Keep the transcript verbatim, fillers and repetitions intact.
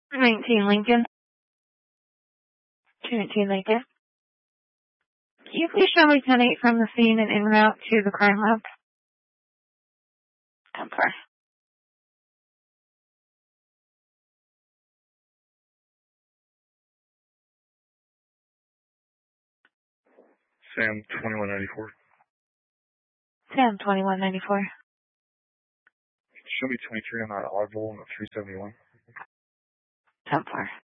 nineteen Lincoln. two nineteen Lincoln. Can you please show me ten eight from the scene and en route to the crime lab? ten four. Sam twenty-one ninety-four. Sam twenty-one ninety-four. Show me twenty-three on that oddball on the three seventy-one. ten four.